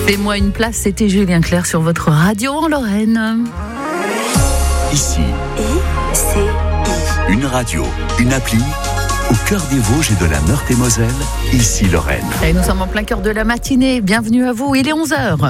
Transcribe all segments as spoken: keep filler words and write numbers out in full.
Fais-moi une place, c'était Julien Clerc sur votre radio en Lorraine. Ici, I C I. une radio, une appli, au cœur des Vosges et de la Meurthe-et-Moselle, ici Lorraine. Et nous sommes en plein cœur de la matinée, bienvenue à vous, il est onze heures.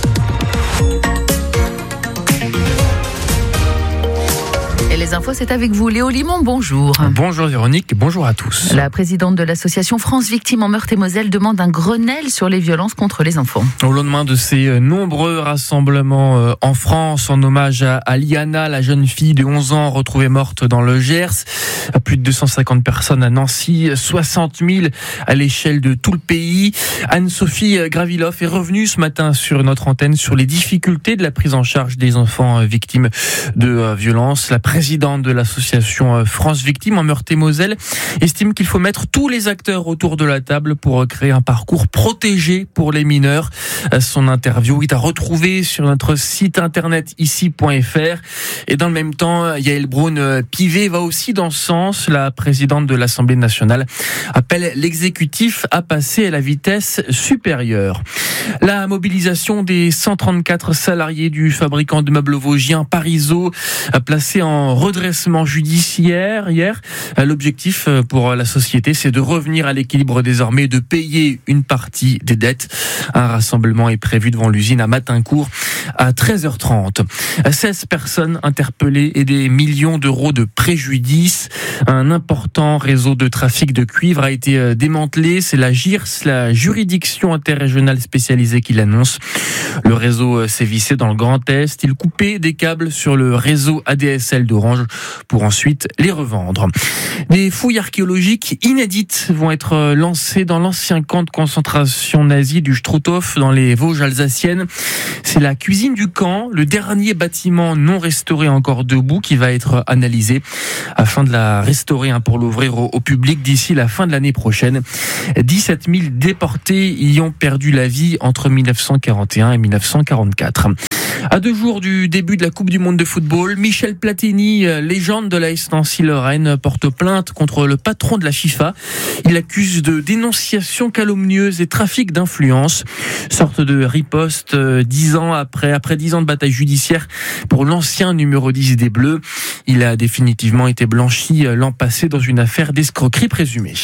Et les infos, c'est avec vous. Léo Limon, bonjour. Bonjour Véronique, bonjour à tous. La présidente de l'association France Victimes en Meurthe-et-Moselle demande un Grenelle sur les violences contre les enfants. Au lendemain de ces nombreux rassemblements en France, en hommage à Liana, la jeune fille de onze ans retrouvée morte dans le Gers, plus de deux cent cinquante personnes à Nancy, soixante mille à l'échelle de tout le pays. Anne-Sophie Graviloff est revenue ce matin sur notre antenne sur les difficultés de la prise en charge des enfants victimes de violences. La présidente de l'association France Victimes en Meurthe-et-Moselle estime qu'il faut mettre tous les acteurs autour de la table pour créer un parcours protégé pour les mineurs. Son interview est à retrouver sur notre site internet ici point f r. Et dans le même temps, Yaël Braun-Pivet va aussi dans ce sens. La présidente de l'Assemblée nationale appelle l'exécutif à passer à la vitesse supérieure. La mobilisation des cent trente-quatre salariés du fabricant de meubles vosgien Parisot a placé en redressement judiciaire hier. L'objectif pour la société, c'est de revenir à l'équilibre désormais, de payer une partie des dettes. Un rassemblement est prévu devant l'usine à Matincourt à treize heures trente. seize personnes interpellées et des millions d'euros de préjudice. Un important réseau de trafic de cuivre a été démantelé. C'est la G I R S, la juridiction interrégionale spécialisée, qui l'annonce. Le réseau sévissait dans le Grand Est. Il coupait des câbles sur le réseau A D S L d'Orange pour ensuite les revendre. Des fouilles archéologiques inédites vont être lancées dans l'ancien camp de concentration nazi du Struthof dans les Vosges alsaciennes. C'est la cuisine du camp, le dernier bâtiment non restauré encore debout, qui va être analysé afin de la restaurer pour l'ouvrir au public d'ici la fin de l'année prochaine. dix-sept mille déportés y ont perdu la vie entre dix-neuf cent quarante et un et dix-neuf cent quarante-quatre. À deux jours du début de la Coupe du Monde de football, Michel Platini, légende de l'A S Nancy-Lorraine, porte plainte contre le patron de la FIFA. Il accuse de dénonciation calomnieuse et trafic d'influence. Sorte de riposte dix ans après, après dix ans de bataille judiciaire pour l'ancien numéro dix des Bleus. Il a définitivement été blanchi l'an passé dans une affaire d'escroquerie présumée.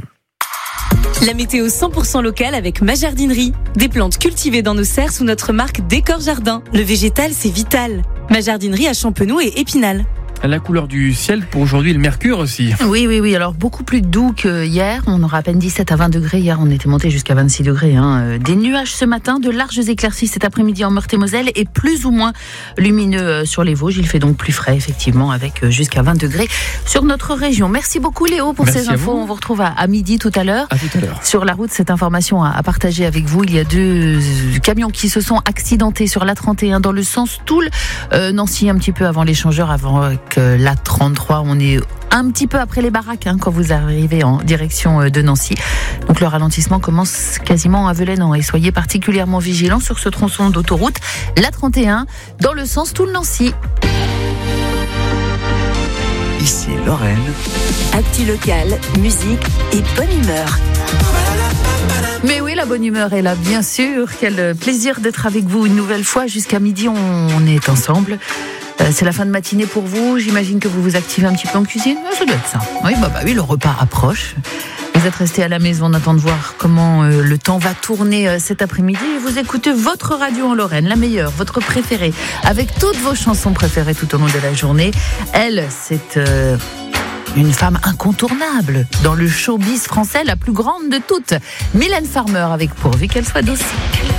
La météo cent pour cent locale avec ma jardinerie. Des plantes cultivées dans nos serres sous notre marque Décor Jardin. Le végétal, c'est vital. Ma jardinerie à Champenoux et Épinal. La couleur du ciel pour aujourd'hui, le mercure aussi. Oui, oui, oui. Alors, beaucoup plus doux que hier. On aura à peine dix-sept à vingt degrés. Hier, on était monté jusqu'à vingt-six degrés. Hein. Des nuages ce matin, de larges éclaircies cet après-midi en Meurthe-et-Moselle et plus ou moins lumineux sur les Vosges. Il fait donc plus frais, effectivement, avec jusqu'à vingt degrés sur notre région. Merci beaucoup, Léo, pour Merci ces infos. vous. On vous retrouve à, à midi tout à l'heure. À tout à l'heure. Sur la route, cette information à, à partager avec vous. Il y a deux camions qui se sont accidentés sur l'A trente et un dans le sens Toul, euh, Nancy, un petit peu avant l'échangeur, avant que l'A trente-trois. On est un petit peu après les baraques hein, quand vous arrivez en direction de Nancy. Donc le ralentissement commence quasiment à Velaine et soyez particulièrement vigilants sur ce tronçon d'autoroute, l'A trente et un, dans le sens Toul-Nancy. Ici Lorraine. Actu locale, musique et bonne humeur. Mais oui, la bonne humeur est là, bien sûr. Quel plaisir d'être avec vous une nouvelle fois. Jusqu'à midi, on, on est ensemble. Euh, c'est la fin de matinée pour vous. J'imagine que vous vous activez un petit peu en cuisine. Ah, ça doit être ça. Oui, bah, bah oui, le repas approche. Vous êtes restés à la maison, on attend de voir comment euh, le temps va tourner euh, cet après-midi. Et vous écoutez votre radio en Lorraine, la meilleure, votre préférée, avec toutes vos chansons préférées tout au long de la journée. Elle, c'est euh, une femme incontournable dans le showbiz français, la plus grande de toutes. Mylène Farmer, avec Pourvu qu'elle soit douce.